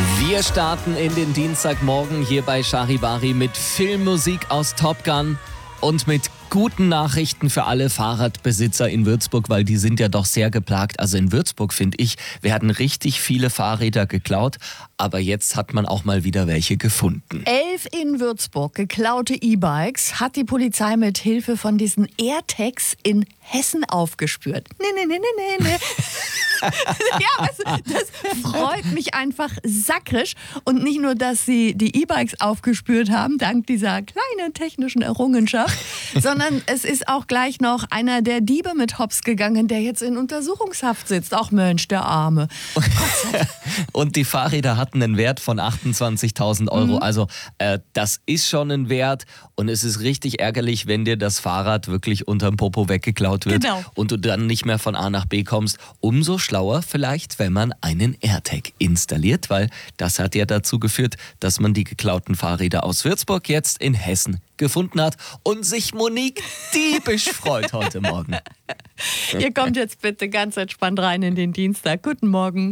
Wir starten in den Dienstagmorgen hier bei Charivari mit Filmmusik aus Top Gun und mit guten Nachrichten für alle Fahrradbesitzer in Würzburg, weil die sind ja doch sehr geplagt. Also in Würzburg, finde ich, werden richtig viele Fahrräder geklaut, aber jetzt hat man auch mal wieder welche gefunden. 11 in Würzburg geklaute E-Bikes hat die Polizei mit Hilfe von diesen AirTags in Hessen aufgespürt. Nee. Ja, das freut mich einfach sakrisch. Und nicht nur, dass sie die E-Bikes aufgespürt haben, dank dieser kleinen technischen Errungenschaft, sondern es ist auch gleich noch einer der Diebe mit hops gegangen, der jetzt in Untersuchungshaft sitzt. Auch Mensch, der Arme. Und die Fahrräder hatten einen Wert von 28.000 Euro. Also das ist schon ein Wert. Und es ist richtig ärgerlich, wenn dir das Fahrrad wirklich unterm Popo weggeklaut wird. Genau. Und du dann nicht mehr von A nach B kommst. Umso schlauer vielleicht, wenn man einen AirTag installiert, weil das hat ja dazu geführt, dass man die geklauten Fahrräder aus Würzburg jetzt in Hessen gefunden hat und sich Monique diebisch freut heute Morgen. Ihr kommt jetzt bitte ganz entspannt rein in den Dienstag. Guten Morgen.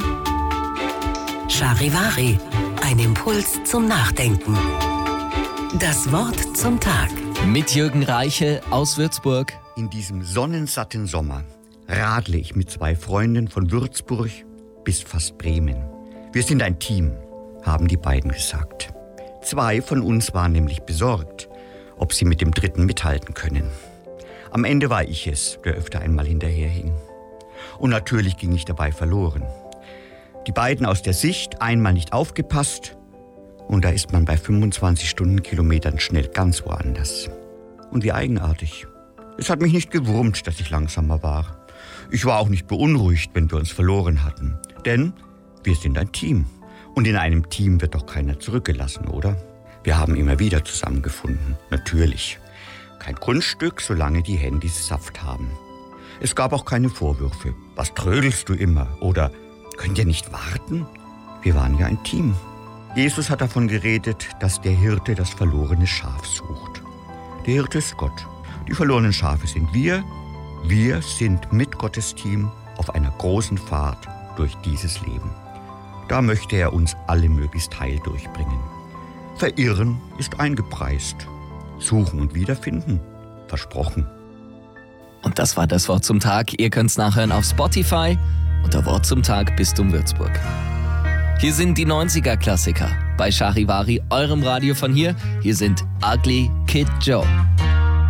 Charivari, ein Impuls zum Nachdenken. Das Wort zum Tag. Mit Jürgen Reiche aus Würzburg. In diesem sonnensatten Sommer radle ich mit 2 Freunden von Würzburg bis fast Bremen. Wir sind ein Team, haben die beiden gesagt. 2 von uns waren nämlich besorgt, ob sie mit dem dritten mithalten können. Am Ende war ich es, der öfter einmal hinterherhing. Und natürlich ging ich dabei verloren. Die beiden aus der Sicht, einmal nicht aufgepasst und da ist man bei 25 Stundenkilometern schnell ganz woanders. Und wie eigenartig. Es hat mich nicht gewurmt, dass ich langsamer war. Ich war auch nicht beunruhigt, wenn wir uns verloren hatten. Denn wir sind ein Team. Und in einem Team wird doch keiner zurückgelassen, oder? Wir haben immer wieder zusammengefunden, natürlich. Kein Kunststück, solange die Handys Saft haben. Es gab auch keine Vorwürfe. Was trödelst du immer? Oder könnt ihr nicht warten? Wir waren ja ein Team. Jesus hat davon geredet, dass der Hirte das verlorene Schaf sucht. Der Hirte ist Gott. Die verlorenen Schafe sind wir. Wir sind mit Gottes Team auf einer großen Fahrt durch dieses Leben. Da möchte er uns alle möglichst heil durchbringen. Verirren ist eingepreist. Suchen und wiederfinden, versprochen. Und das war das Wort zum Tag. Ihr könnt es nachhören auf Spotify unter Wort zum Tag Bistum Würzburg. Hier sind die 90er-Klassiker bei Charivari, eurem Radio von hier. Hier sind Ugly Kid Joe.